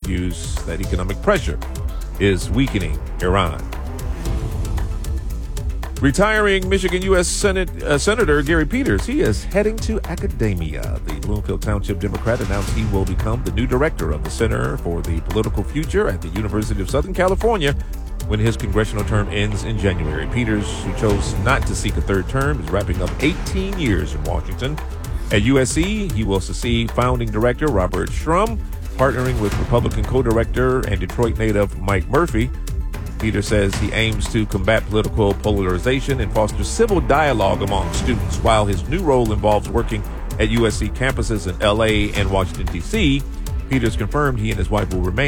argues that economic pressure is weakening Iran. Retiring Michigan U.S. Senator Gary Peters, he is heading to academia. The Bloomfield Township Democrat announced he will become the new director of the Center for the Political Future at the University of Southern California when his congressional term ends in January. Peters, who chose not to seek a third term, is wrapping up 18 years in Washington. At USC, he will succeed founding director Robert Shrum, partnering with Republican co-director and Detroit native Mike Murphy. Peters says he aims to combat political polarization and foster civil dialogue among students. While his new role involves working at USC campuses in L.A. and Washington, D.C., Peters confirmed he and his wife will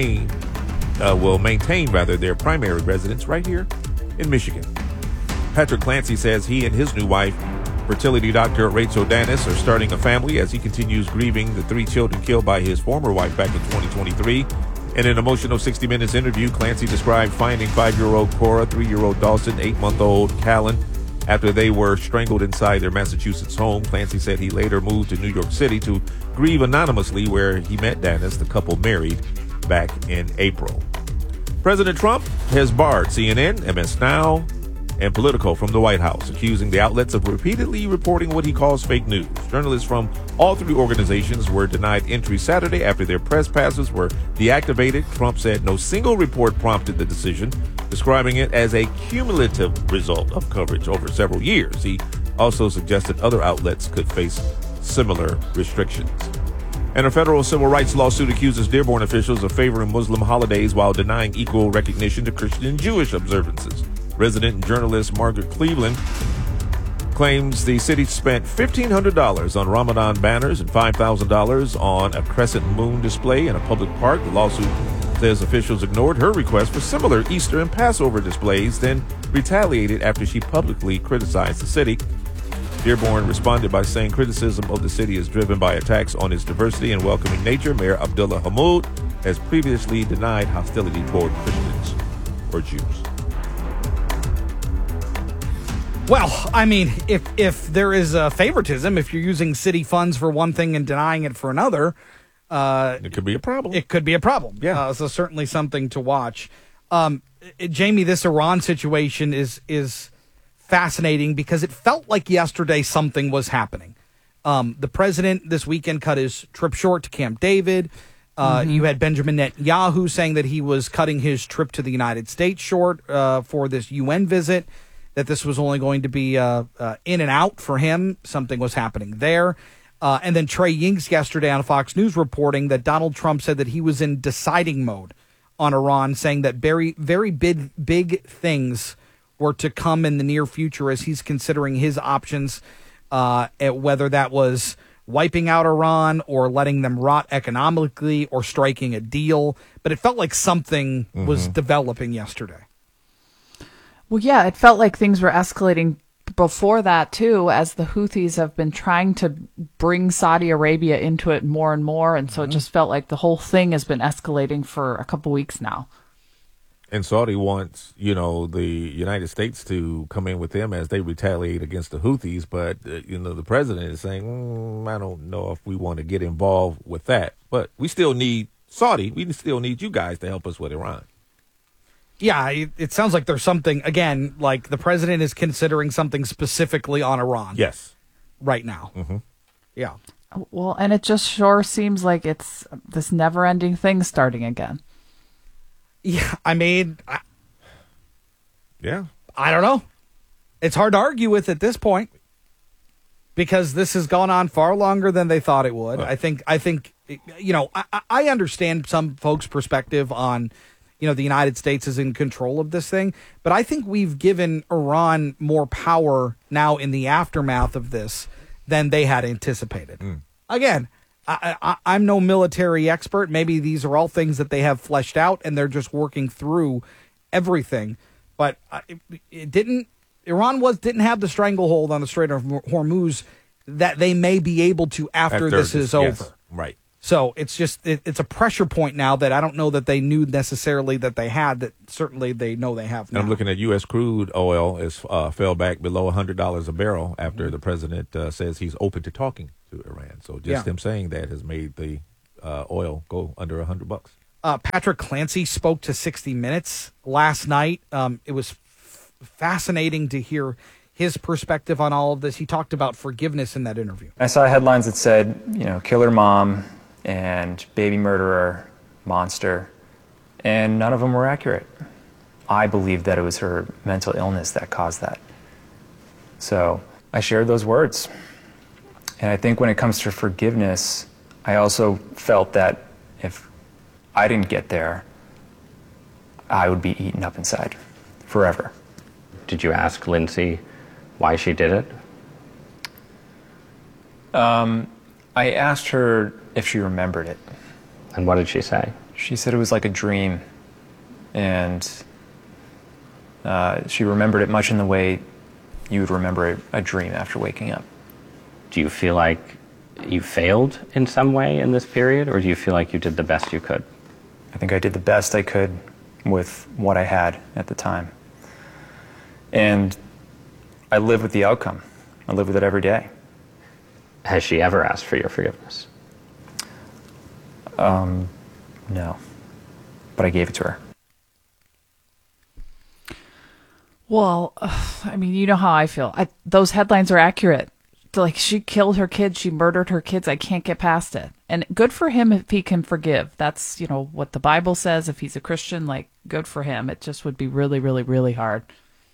maintain their primary residence right here in Michigan. Patrick Clancy says he and his new wife, fertility doctor Rachel Danis, are starting a family as he continues grieving the 3 children killed by his former wife back in 2023. In an emotional 60 Minutes interview, Clancy described finding 5-year-old Cora, 3-year-old Dawson, 8-month-old Callan after they were strangled inside their Massachusetts home. Clancy said he later moved to New York City to grieve anonymously, where he met Danis, the couple married back in April. President Trump has barred CNN, MS Now, and Politico from the White House, accusing the outlets of repeatedly reporting what he calls fake news. Journalists from all 3 organizations were denied entry Saturday after their press passes were deactivated. Trump said no single report prompted the decision, describing it as a cumulative result of coverage over several years. He also suggested other outlets could face similar restrictions. And a federal civil rights lawsuit accuses Dearborn officials of favoring Muslim holidays while denying equal recognition to Christian and Jewish observances. Resident and journalist Margaret Cleveland claims the city spent $1,500 on Ramadan banners and $5,000 on a crescent moon display in a public park. The lawsuit says officials ignored her request for similar Easter and Passover displays, then retaliated after she publicly criticized the city. Dearborn responded by saying criticism of the city is driven by attacks on its diversity and welcoming nature. Mayor Abdullah Hammoud has previously denied hostility toward Christians or Jews. Well, I mean, if there is a favoritism, if you're using city funds for one thing and denying it for another, it could be a problem. It could be a problem. Yeah. So certainly something to watch. Jamie, this Iran situation is fascinating because it felt like yesterday something was happening. The president this weekend cut his trip short to Camp David. You had Benjamin Netanyahu saying that he was cutting his trip to the United States short for this UN visit, that this was only going to be in and out for him. Something was happening there. And then Trey Yingst yesterday on Fox News reporting that Donald Trump said that he was in deciding mode on Iran, saying that very, very big things were to come in the near future as he's considering his options, at whether that was wiping out Iran or letting them rot economically or striking a deal. But it felt like something was developing yesterday. Well, yeah, it felt like things were escalating before that, too, as the Houthis have been trying to bring Saudi Arabia into it more and more. And so it just felt like the whole thing has been escalating for a couple weeks now. And Saudi wants, the United States to come in with them as they retaliate against the Houthis. But, the president is saying, I don't know if we want to get involved with that. But we still need Saudi. We still need you guys to help us with Iran. Yeah, it sounds like there's something, again, like the president is considering something specifically on Iran. Yes. Right now. Yeah. Well, and it just sure seems like it's this never-ending thing starting again. Yeah, I mean, yeah, I don't know. It's hard to argue with at this point because this has gone on far longer than they thought it would. I think, I understand some folks' perspective on, the United States is in control of this thing, but I think we've given Iran more power now in the aftermath of this than they had anticipated. Again, I'm no military expert. Maybe these are all things that they have fleshed out and they're just working through everything. But Iran didn't have the stranglehold on the Strait of Hormuz that they may be able to after this is over. Yes, right. So it's just it's a pressure point now that I don't know that they knew necessarily that they had, that certainly they know they have now. I'm looking at U.S. crude oil is fell back below $100 a barrel after the president says he's open to talking to Iran. So just them saying that has made the oil go under $100. Patrick Clancy spoke to 60 Minutes last night. It was fascinating to hear his perspective on all of this. He talked about forgiveness in that interview. I saw headlines that said, killer mom and baby murderer, monster, and none of them were accurate. I believed that it was her mental illness that caused that. So I shared those words. And I think when it comes to forgiveness, I also felt that if I didn't get there, I would be eaten up inside forever. Did you ask Lindsay why she did it? I asked her if she remembered it. And what did she say? She said it was like a dream, and she remembered it much in the way you would remember a dream after waking up. Do you feel like you failed in some way in this period, or do you feel like you did the best you could? I think I did the best I could with what I had at the time. And I live with the outcome. I live with it every day. Has she ever asked for your forgiveness? No. But I gave it to her. Well, I mean, you know how I feel. Those headlines are accurate. Like, she killed her kids, she murdered her kids. I can't get past it. And good for him if he can forgive. That's, what the Bible says. If he's a Christian, good for him. It just would be really, really, really hard.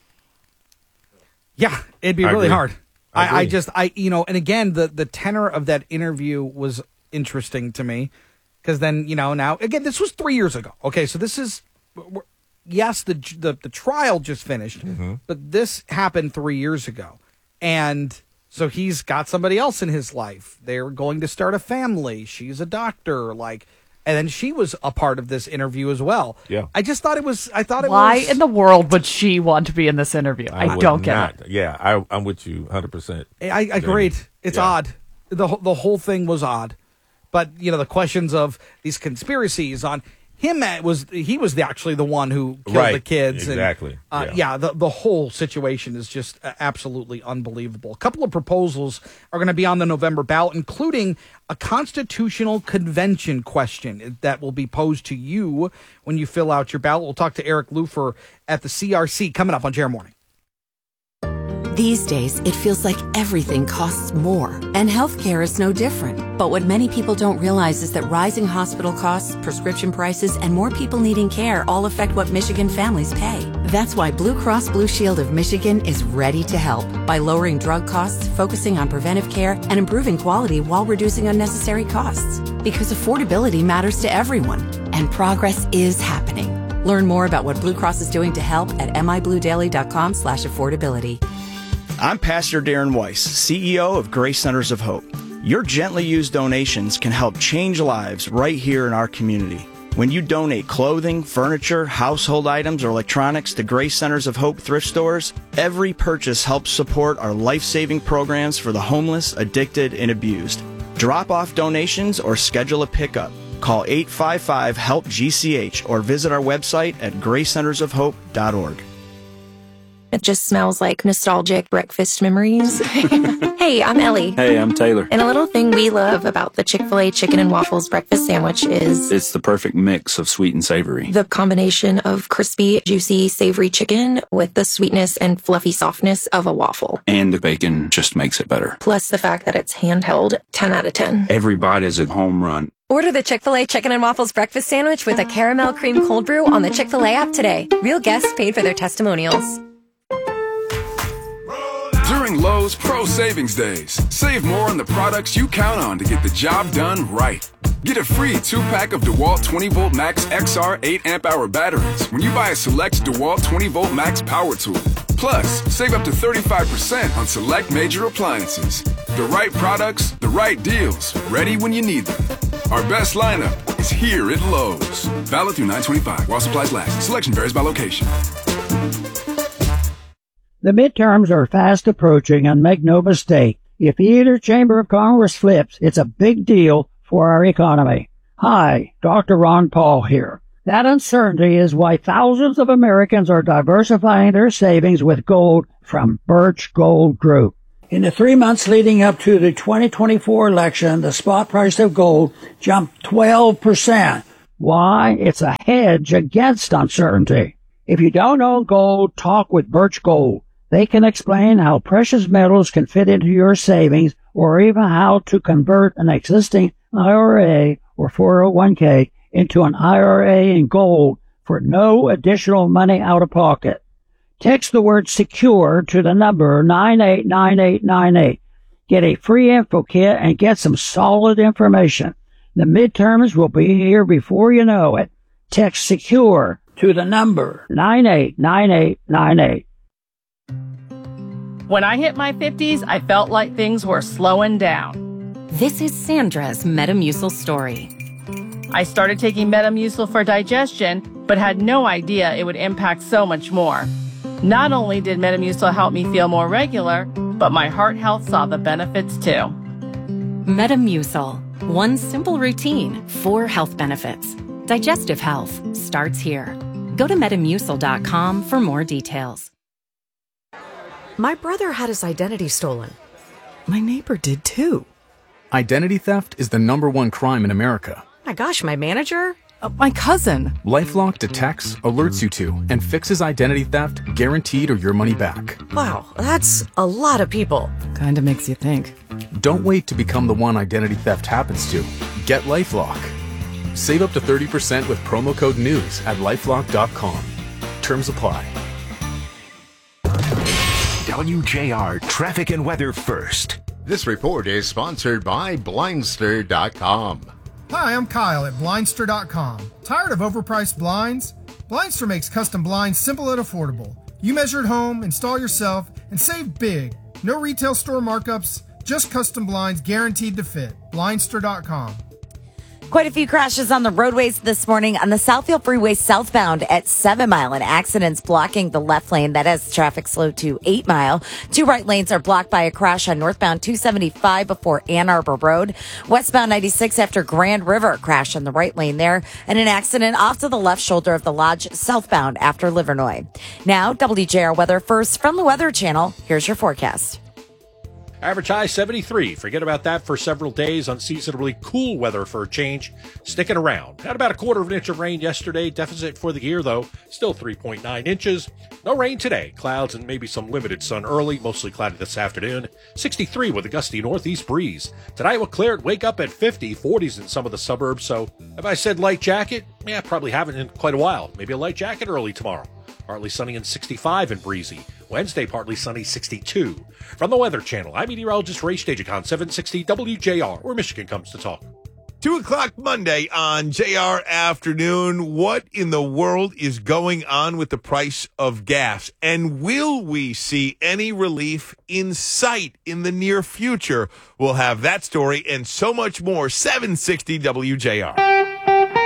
Yeah, it'd be really hard. I and again, the tenor of that interview was interesting to me, because then, now, again, this was 3 years ago. Okay, so this is, yes, the trial just finished, but this happened 3 years ago. And so he's got somebody else in his life. They're going to start a family. She's a doctor, and then she was a part of this interview as well. Yeah. I thought it was. Why in the world would she want to be in this interview? I don't get it. Yeah, I'm with you 100%. I agreed. It's odd. The whole thing was odd. But, the questions of these conspiracies on him, he was actually the one who killed the kids. Exactly. And, the whole situation is just absolutely unbelievable. A couple of proposals are going to be on the November ballot, including a constitutional convention question that will be posed to you when you fill out your ballot. We'll talk to Eric Lufer at the CRC coming up on JR Morning. These days, it feels like everything costs more, and healthcare is no different. But what many people don't realize is that rising hospital costs, prescription prices, and more people needing care all affect what Michigan families pay. That's why Blue Cross Blue Shield of Michigan is ready to help by lowering drug costs, focusing on preventive care, and improving quality while reducing unnecessary costs. Because affordability matters to everyone, and progress is happening. Learn more about what Blue Cross is doing to help at mibluedaily.com/affordability. I'm Pastor Darren Weiss, CEO of Grace Centers of Hope. Your gently used donations can help change lives right here in our community. When you donate clothing, furniture, household items, or electronics to Grace Centers of Hope thrift stores, every purchase helps support our life-saving programs for the homeless, addicted, and abused. Drop off donations or schedule a pickup. Call 855-HELP-GCH or visit our website at gracecentersofhope.org. It just smells like nostalgic breakfast memories. Hey, I'm Ellie. Hey, I'm Taylor. And a little thing we love about the Chick-fil-A chicken and waffles breakfast sandwich is it's the perfect mix of sweet and savory. The combination of crispy, juicy, savory chicken with the sweetness and fluffy softness of a waffle. And the bacon just makes it better. Plus the fact that it's handheld, 10 out of 10. Every bite is a home run. Order the Chick-fil-A chicken and waffles breakfast sandwich with a caramel cream cold brew on the Chick-fil-A app today. Real guests paid for their testimonials. During Lowe's Pro Savings Days, save more on the products you count on to get the job done right. Get a free 2-pack of DeWalt 20-volt Max XR 8-amp-hour batteries when you buy a select DeWalt 20-volt Max power tool. Plus, save up to 35% on select major appliances. The right products, the right deals, ready when you need them. Our best lineup is here at Lowe's. Valid through 9/25 while supplies last. Selection varies by location. The midterms are fast approaching, and make no mistake, if either chamber of Congress flips, it's a big deal for our economy. Hi, Dr. Ron Paul here. That uncertainty is why thousands of Americans are diversifying their savings with gold from Birch Gold Group. In the 3 months leading up to the 2024 election, the spot price of gold jumped 12%. Why? It's a hedge against uncertainty. If you don't own gold, talk with Birch Gold. They can explain how precious metals can fit into your savings or even how to convert an existing IRA or 401k into an IRA in gold for no additional money out of pocket. Text the word SECURE to the number 989898. Get a free info kit and get some solid information. The midterms will be here before you know it. Text SECURE to the number 989898. When I hit my 50s, I felt like things were slowing down. This is Sandra's Metamucil story. I started taking Metamucil for digestion, but had no idea it would impact so much more. Not only did Metamucil help me feel more regular, but my heart health saw the benefits too. Metamucil. One simple routine, 4 health benefits. Digestive health starts here. Go to Metamucil.com for more details. My brother had his identity stolen. My neighbor did too. Identity theft is the #1 crime in America. My gosh, my manager? My cousin. LifeLock detects, alerts you to, and fixes identity theft guaranteed or your money back. Wow, that's a lot of people. Kinda makes you think. Don't wait to become the one identity theft happens to. Get LifeLock. Save up to 30% with promo code NEWS at LifeLock.com. Terms apply. WJR Traffic and Weather First. This report is sponsored by Blindster.com. Hi, I'm Kyle at Blindster.com. Tired of overpriced blinds? Blindster makes custom blinds simple and affordable. You measure at home, install yourself, and save big. No retail store markups, just custom blinds guaranteed to fit. Blindster.com. Quite a few crashes on the roadways this morning on the Southfield Freeway southbound at 7 Mile. An accident's blocking the left lane. That has traffic slow to 8 Mile. 2 right lanes are blocked by a crash on northbound 275 before Ann Arbor Road. Westbound 96 after Grand River, crash on the right lane there. And an accident off to the left shoulder of the Lodge southbound after Livernois. Now, WJR Weather First from the Weather Channel. Here's your forecast. Average high 73. Forget about that for several days. Unseasonably cool weather for a change. Sticking around. Had about a 1/4 inch of rain yesterday. Deficit for the year, though. Still 3.9 inches. No rain today. Clouds and maybe some limited sun early. Mostly cloudy this afternoon. 63 with a gusty northeast breeze. Tonight we'll clear it. Wake up at 50. 40s in some of the suburbs. So have I said light jacket? Yeah, probably haven't in quite a while. Maybe a light jacket early tomorrow. Partly sunny and 65 and breezy. Wednesday, partly sunny, 62. From the Weather Channel, I'm meteorologist Ray Stagicon, 760 WJR, where Michigan comes to talk. 2 o'clock Monday on JR Afternoon. What in the world is going on with the price of gas? And will we see any relief in sight in the near future? We'll have that story and so much more. 760 WJR.